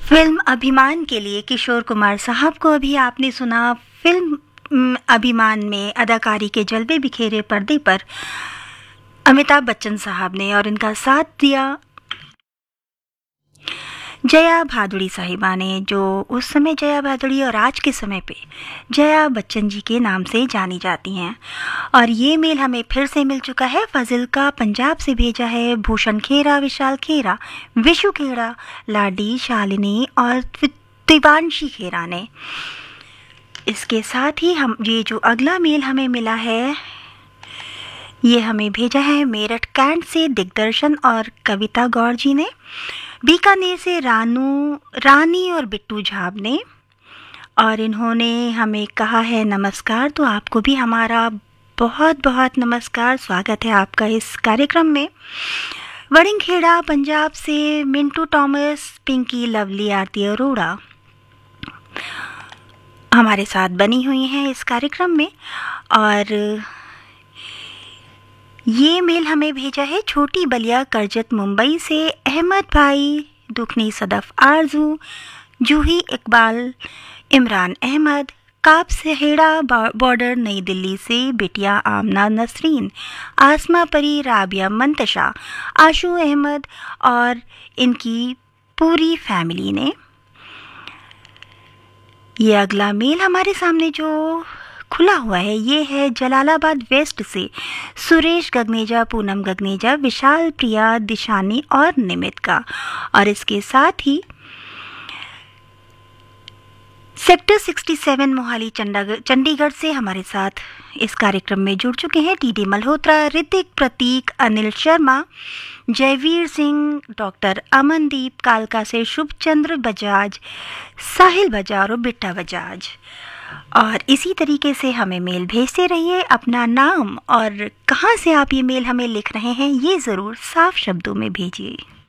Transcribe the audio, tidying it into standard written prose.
Film अभिमान के लिए किशोर कुमार साहब को अभी आपने सुना। फिल्म अभिमान में अदाकारी के जलवे बिखेरे पर्दे पर अमिताभ बच्चन साहब ने और इनका साथ दिया जया भादुड़ी साहिबा ने, जो उस समय जया भादुड़ी और आज के समय पे जया बच्चन जी के नाम से जानी जाती हैं। और ये मेल हमें फिर से मिल चुका है। फजिल का पंजाब से भेजा है भूषण खेरा, विशाल खेरा, विशु खेरा, लाडी, शालिनी और दिवांशी खेरा ने। इसके साथ ही हम ये जो अगला मेल हमें मिला है, ये हमें भेजा है मेरठ कैंट से दिग्दर्शन और कविता गौर जी ने, बीकानेर से रानी और बिट्टू झाब ने, और इन्होंने हमें कहा है नमस्कार। तो आपको भी हमारा बहुत बहुत नमस्कार, स्वागत है आपका इस कार्यक्रम में। वड़िंगखेड़ा पंजाब से मिंटू टॉमस, पिंकी, लवली, आरती अरोड़ा हमारे साथ बनी हुई हैं इस कार्यक्रम में। और ये मेल हमें भेजा है छोटी बलिया करजत मुंबई से अहमद भाई, दुखनी सदफ आरजू, जूही इकबाल, इमरान अहमद, काब सहेड़ा बॉर्डर नई दिल्ली से बिटिया आमना नसरीन, आसमा परी, राबिया मंतशा, आशू अहमद और इनकी पूरी फैमिली ने। ये अगला मेल हमारे सामने जो खुला हुआ है ये है जलालाबाद वेस्ट से सुरेश गगनेजा, पूनम गगनेजा, विशाल, प्रिया, दिशानी और निमित का। और इसके साथ ही सेक्टर 67 मोहाली चंडीगढ़ से हमारे साथ इस कार्यक्रम में जुड़ चुके हैं टीडी मल्होत्रा, ऋतिक, प्रतीक, अनिल शर्मा, जयवीर सिंह, डॉक्टर अमनदीप, कालका से शुभचंद्र बजाज, साहिल बजाज और बिट्टा बजाज। और इसी तरीके से हमें मेल भेजते रहिए। अपना नाम और कहाँ से आप ये मेल हमें लिख रहे हैं ये ज़रूर साफ शब्दों में भेजिए।